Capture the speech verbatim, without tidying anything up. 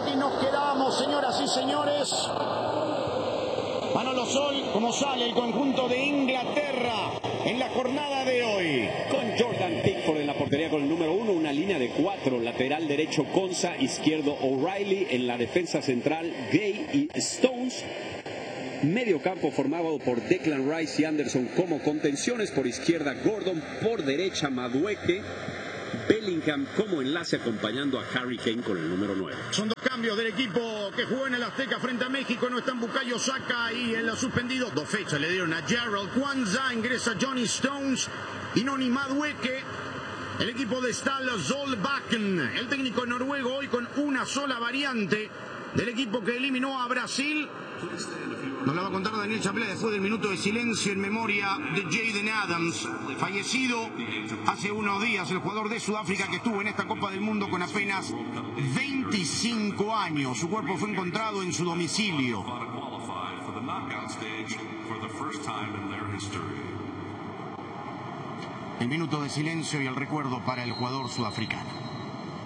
aquí nos quedamos, señoras y señores. Manolo Sol, como sale el conjunto de Inglaterra en la jornada de hoy. Con Jordan Pickford en la portería con el número uno, una línea de cuatro, lateral derecho Konsa, izquierdo O'Reilly, en la defensa central Gay y Stones. Medio campo formado por Declan Rice y Anderson como contenciones, por izquierda Gordon, por derecha Madueke, Bellingham como enlace acompañando a Harry Kane con el número nueve. Son dos cambios del equipo que jugó en el Azteca frente a México. No están Bukayo Saka y en los suspendidos. Dos fechas le dieron a Gerald Kwanza, ingresa Johnny Stones y Noni Madueke. El equipo de Ståle Solbakken, el técnico noruego, hoy con una sola variante del equipo que eliminó a Brasil. Nos la va a contar Daniel Chaplé después del minuto de silencio en memoria de Jayden Adams, fallecido hace unos días, el jugador de Sudáfrica que estuvo en esta Copa del Mundo con apenas veinticinco años. Su cuerpo fue encontrado en su domicilio. El minuto de silencio y el recuerdo para el jugador sudafricano.